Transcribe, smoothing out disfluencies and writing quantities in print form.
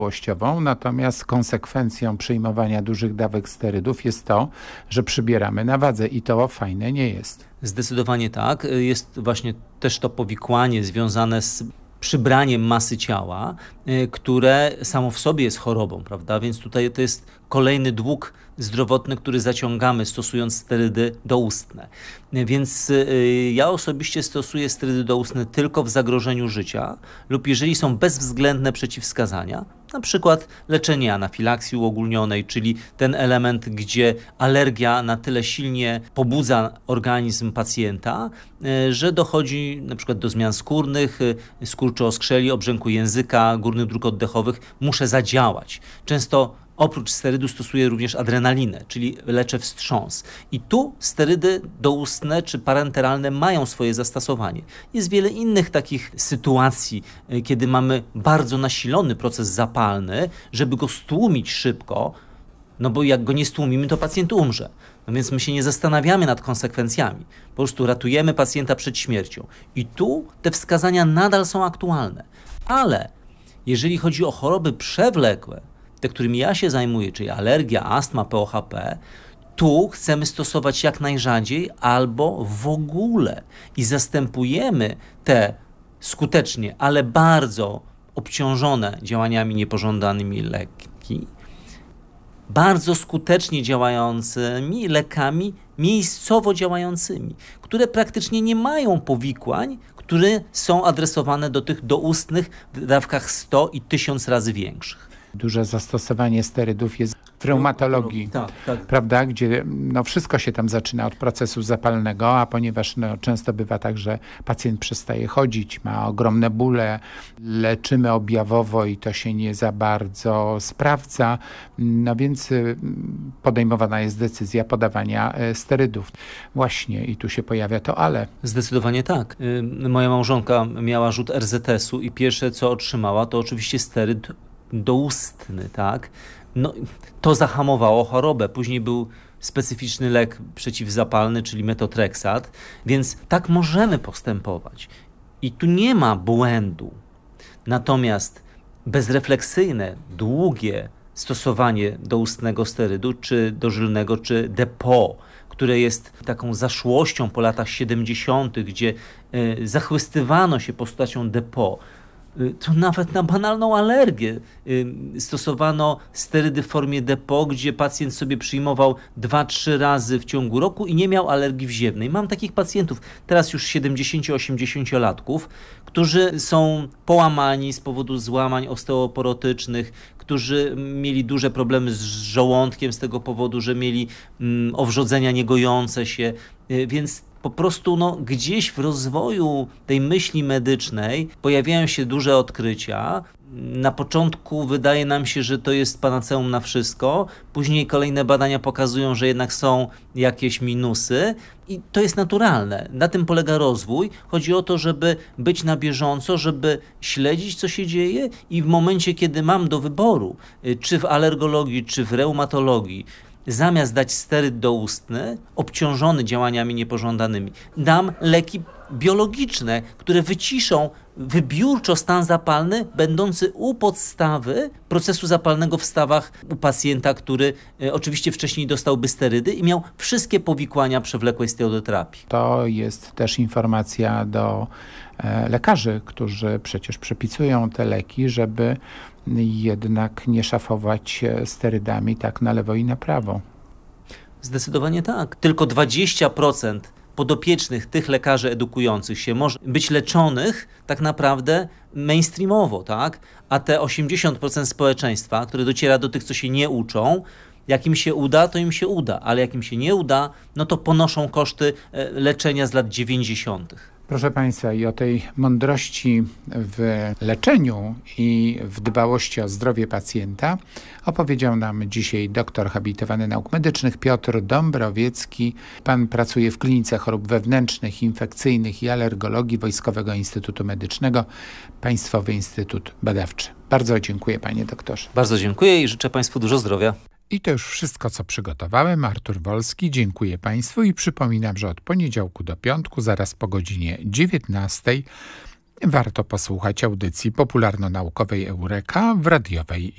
natomiast konsekwencją przyjmowania dużych dawek sterydów jest to, że przybieramy na wadze i to fajne nie jest. Zdecydowanie tak. Jest właśnie też to powikłanie związane z przybraniem masy ciała, które samo w sobie jest chorobą, prawda? Więc tutaj to jest kolejny dług zdrowotny, który zaciągamy, stosując sterydy doustne. Więc ja osobiście stosuję sterydy doustne tylko w zagrożeniu życia lub jeżeli są bezwzględne przeciwwskazania, na przykład leczenie anafilaksji uogólnionej, czyli ten element, gdzie alergia na tyle silnie pobudza organizm pacjenta, że dochodzi na przykład do zmian skórnych, skurczu oskrzeli, obrzęku języka, górnych dróg oddechowych. Muszę zadziałać. Często oprócz sterydu stosuję również adrenalinę, czyli leczę wstrząs. I tu sterydy doustne czy parenteralne mają swoje zastosowanie. Jest wiele innych takich sytuacji, kiedy mamy bardzo nasilony proces zapalny, żeby go stłumić szybko, no bo jak go nie stłumimy, to pacjent umrze. No więc my się nie zastanawiamy nad konsekwencjami. Po prostu ratujemy pacjenta przed śmiercią. I tu te wskazania nadal są aktualne. Ale jeżeli chodzi o choroby przewlekłe, te, którymi ja się zajmuję, czyli alergia, astma, POHP, tu chcemy stosować jak najrzadziej albo w ogóle i zastępujemy te skutecznie, ale bardzo obciążone działaniami niepożądanymi leki bardzo skutecznie działającymi lekami miejscowo działającymi, które praktycznie nie mają powikłań, które są adresowane do tych doustnych w dawkach 100 i 1000 razy większych. Duże zastosowanie sterydów jest w reumatologii, tak. prawda, gdzie wszystko się tam zaczyna od procesu zapalnego, a ponieważ często bywa tak, że pacjent przestaje chodzić, ma ogromne bóle, leczymy objawowo i to się nie za bardzo sprawdza, więc podejmowana jest decyzja podawania sterydów. Właśnie i tu się pojawia to ale. Zdecydowanie tak. Moja małżonka miała rzut RZS-u i pierwsze co otrzymała to oczywiście steryd doustny, tak? No, to zahamowało chorobę. Później był specyficzny lek przeciwzapalny, czyli metotreksat, więc tak możemy postępować. I tu nie ma błędu. Natomiast bezrefleksyjne, długie stosowanie doustnego sterydu, czy dożylnego, czy depo, które jest taką zaszłością po latach 70., gdzie zachwystywano się postacią depo, to nawet na banalną alergię stosowano sterydy w formie depo, gdzie pacjent sobie przyjmował 2-3 razy w ciągu roku i nie miał alergii wziewnej. Mam takich pacjentów, teraz już 70-80-latków, którzy są połamani z powodu złamań osteoporotycznych, którzy mieli duże problemy z żołądkiem z tego powodu, że mieli owrzodzenia niegojące się, więc po prostu gdzieś w rozwoju tej myśli medycznej pojawiają się duże odkrycia. Na początku wydaje nam się, że to jest panaceum na wszystko. Później kolejne badania pokazują, że jednak są jakieś minusy i to jest naturalne. Na tym polega rozwój. Chodzi o to, żeby być na bieżąco, żeby śledzić, co się dzieje i w momencie, kiedy mam do wyboru, czy w alergologii, czy w reumatologii, zamiast dać steryd doustny, obciążony działaniami niepożądanymi, dam leki biologiczne, które wyciszą wybiórczo stan zapalny, będący u podstawy procesu zapalnego w stawach u pacjenta, który oczywiście wcześniej dostałby sterydy i miał wszystkie powikłania przewlekłej sterydoterapii. To jest też informacja do lekarzy, którzy przecież przepisują te leki, żeby jednak nie szafować sterydami tak na lewo i na prawo. Zdecydowanie tak. Tylko 20% podopiecznych tych lekarzy edukujących się może być leczonych tak naprawdę mainstreamowo, tak? A te 80% społeczeństwa, które dociera do tych, co się nie uczą, jak im się uda, to im się uda, ale jak im się nie uda, no to ponoszą koszty leczenia z lat 90. Proszę Państwa, i o tej mądrości w leczeniu i w dbałości o zdrowie pacjenta opowiedział nam dzisiaj doktor habilitowany nauk medycznych Piotr Dąbrowiecki. Pan pracuje w Klinice Chorób Wewnętrznych, Infekcyjnych i Alergologii Wojskowego Instytutu Medycznego, Państwowy Instytut Badawczy. Bardzo dziękuję, panie doktorze. Bardzo dziękuję i życzę Państwu dużo zdrowia. I to już wszystko, co przygotowałem. Artur Wolski, dziękuję Państwu i przypominam, że od poniedziałku do piątku, zaraz po godzinie 19, warto posłuchać audycji popularno-naukowej Eureka w radiowej